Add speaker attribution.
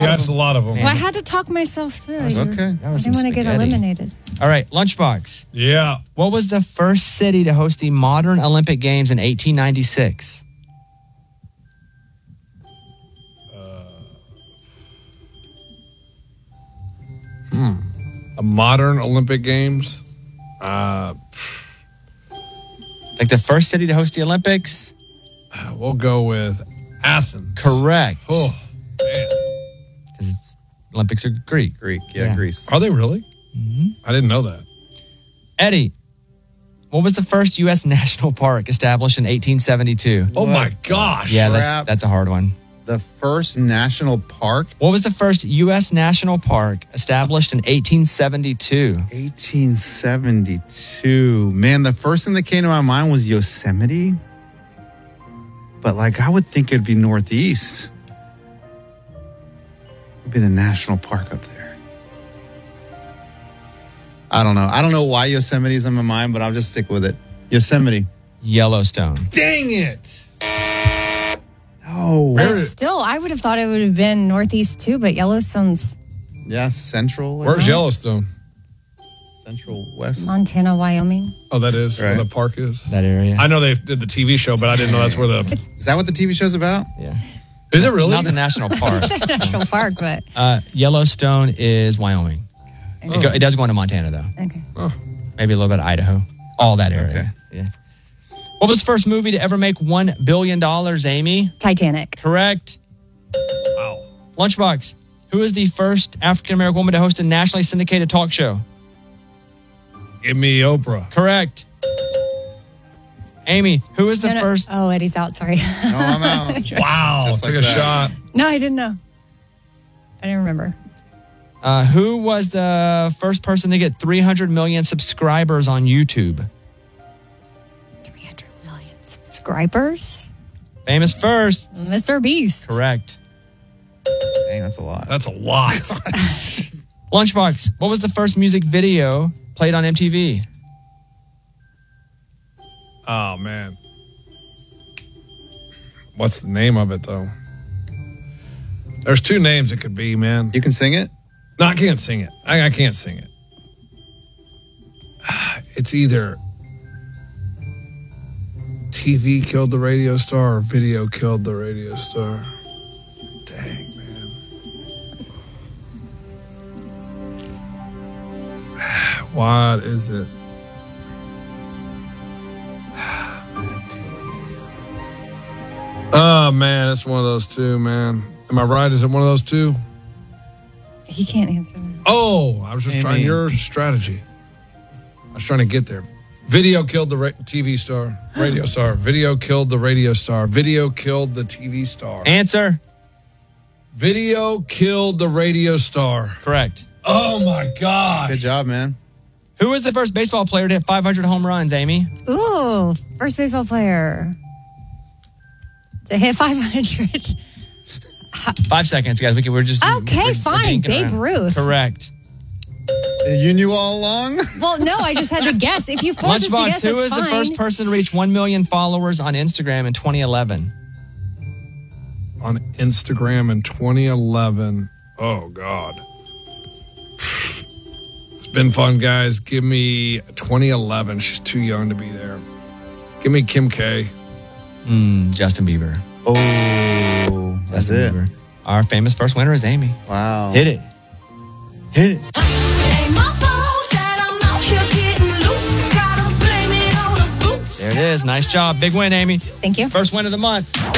Speaker 1: That's a lot of them.
Speaker 2: Well, I had to talk myself through it.
Speaker 3: Okay.
Speaker 2: I didn't want to get eliminated.
Speaker 3: All right, Lunchbox.
Speaker 1: Yeah.
Speaker 3: What was the first city to host the modern Olympic Games in 1896?
Speaker 1: A modern Olympic Games?
Speaker 3: Like the first city to host the Olympics?
Speaker 1: We'll go with Athens.
Speaker 3: Correct.
Speaker 1: Oh, man.
Speaker 3: Because Olympics are Greek.
Speaker 4: Yeah, Greece.
Speaker 1: Are they really? Mm-hmm. I didn't know that.
Speaker 3: Eddie, what was the first U.S. national park established in 1872?
Speaker 1: Oh, my gosh.
Speaker 3: Yeah, that's a hard one.
Speaker 4: The first national park?
Speaker 3: What was the first U.S. national park established in 1872?
Speaker 4: 1872. Man, the first thing that came to my mind was Yosemite. But, I would think it'd be Northeast. It'd be the national park up there. I don't know. I don't know why Yosemite's on my mind, but I'll just stick with it. Yosemite.
Speaker 3: Yellowstone.
Speaker 4: Dang it. No.
Speaker 2: But still, I would have thought it would have been Northeast too, but Yellowstone's...
Speaker 4: Yeah, Central.
Speaker 1: Where's Yellowstone?
Speaker 4: Central West.
Speaker 2: Montana, Wyoming.
Speaker 1: Oh, that is
Speaker 4: right.
Speaker 1: where the park is?
Speaker 3: That area.
Speaker 1: I know they did the TV show, but I didn't know that's where the...
Speaker 4: Is that what the TV show's about?
Speaker 3: Yeah.
Speaker 1: Is it really?
Speaker 3: Not the national park.
Speaker 2: National park, but...
Speaker 3: Yellowstone is Wyoming. It does go into Montana, though.
Speaker 2: Okay.
Speaker 1: Oh.
Speaker 3: Maybe a little bit of Idaho. All that area.
Speaker 4: Okay.
Speaker 3: Yeah. What was the first movie to ever make $1 billion, Amy?
Speaker 2: Titanic.
Speaker 3: Correct.
Speaker 1: Wow.
Speaker 3: Lunchbox. Who is the first African-American woman to host a nationally syndicated talk show?
Speaker 1: Give me Oprah.
Speaker 3: Correct. Amy, who is the first...
Speaker 2: Oh, Eddie's out. Sorry.
Speaker 4: No, I'm out.
Speaker 1: Wow.
Speaker 4: Just
Speaker 1: Took
Speaker 4: like
Speaker 1: a
Speaker 4: that.
Speaker 1: shot.
Speaker 2: No, I didn't know. I didn't remember.
Speaker 3: Who was the first person to get 300 million subscribers on YouTube?
Speaker 2: 300 million subscribers?
Speaker 3: Famous first.
Speaker 2: Mr. Beast.
Speaker 3: Correct.
Speaker 4: Dang, that's a lot.
Speaker 1: That's a lot.
Speaker 3: Lunchbox, what was the first music video played on MTV?
Speaker 1: Oh, man. What's the name of it, though? There's two names it could be, man.
Speaker 4: You can sing it?
Speaker 1: No, I can't sing it. I can't sing it. It's either TV killed the radio star or video killed the radio star. Dang, man. What is it? Oh, man, it's one of those two, man. Am I right? Is it one of those two?
Speaker 2: He can't answer that.
Speaker 1: Oh, I was just trying your strategy. I was trying to get there. Video killed the TV star, radio star. Video killed the radio star. Video killed the TV star.
Speaker 3: Answer.
Speaker 1: Video killed the radio star.
Speaker 3: Correct.
Speaker 1: Oh, my gosh.
Speaker 4: Good job, man.
Speaker 3: Who was the first baseball player to hit 500 home runs, Amy?
Speaker 2: Ooh, first baseball player to hit 500.
Speaker 3: 5 seconds, guys. We're just...
Speaker 2: Okay,
Speaker 3: we're
Speaker 2: fine.
Speaker 3: thinking
Speaker 2: Babe
Speaker 3: around.
Speaker 2: Ruth.
Speaker 3: Correct.
Speaker 4: You knew all along?
Speaker 2: Well, no, I just had to guess. If you forced us to
Speaker 3: Lunchbox,
Speaker 2: guess,
Speaker 3: who
Speaker 2: that's
Speaker 3: was the
Speaker 2: fine.
Speaker 3: first person to reach 1 million followers on Instagram in 2011?
Speaker 1: On Instagram in 2011. Oh, God. It's been fun, guys. Give me 2011. She's too young to be there. Give me Kim K.
Speaker 4: Oh,
Speaker 3: Justin Bieber.
Speaker 4: that's
Speaker 3: Justin
Speaker 4: it.
Speaker 3: Bieber. Our famous first winner is Amy.
Speaker 4: Wow.
Speaker 3: Hit it. Hit it. There it is. Nice job. Big win, Amy.
Speaker 2: Thank you.
Speaker 3: First win of the month.